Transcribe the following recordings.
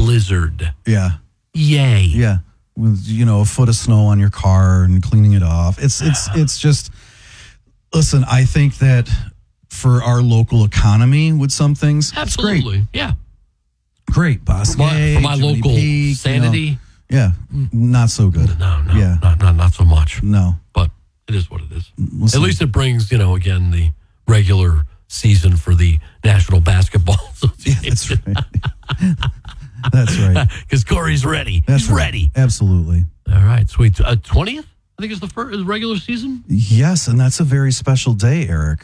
blizzard. Yeah. Yay. Yeah. With, a foot of snow on your car and cleaning it off. It's just, listen, I think that for our local economy with some things, absolutely. It's great. Yeah. Great. Bosque, for my local Peak, sanity. Yeah. Not so good. No. Yeah. Not so much. No. But it is what it is. Listen. At least it brings, again, the regular season for the National Basketball Association. Yeah, that's right. That's right. Because Corey's ready. He's ready. Absolutely. All right, sweet. 20th, I think is the first regular season. Yes, and that's a very special day, Eric.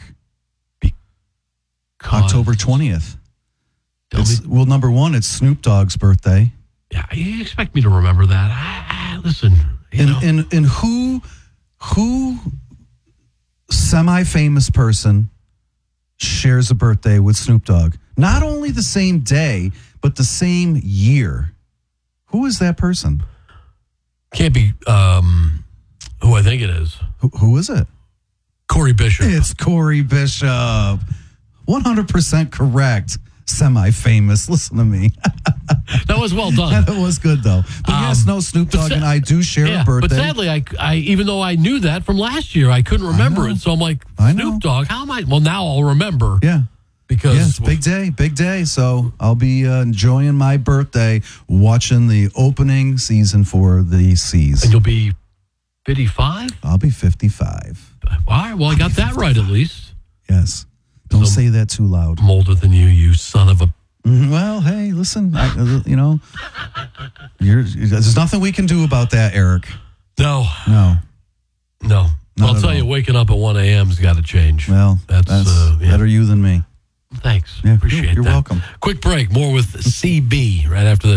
October 20th. Well, number one, it's Snoop Dogg's birthday. Yeah, you expect me to remember that? Listen, and who semi-famous person shares a birthday with Snoop Dogg? Not only the same day, but the same year. Who is that person? Can't be who I think it is. Who is it? Corey Bishop. It's Corey Bishop. 100% correct. Semi-famous. Listen to me. That was well done. That was good, though. But yes, Snoop Dogg and I do share a birthday. But sadly, I even though I knew that from last year, I couldn't remember it. So I'm like, Snoop Dogg, how am I? Well, now I'll remember. Yeah. Because it's big day. So I'll be enjoying my birthday, watching the opening season for the C's. And you'll be 55? I'll be 55. All right, well, I got that right at least. Yes. Don't say that too loud. I'm older than you son of a... Well, hey, listen, there's nothing we can do about that, Eric. No. I'll tell you, waking up at 1 a.m.'s got to change. Well, that's better you than me. Thanks. Yeah, Appreciate you're that. welcome. Quick break. More with CB right after this.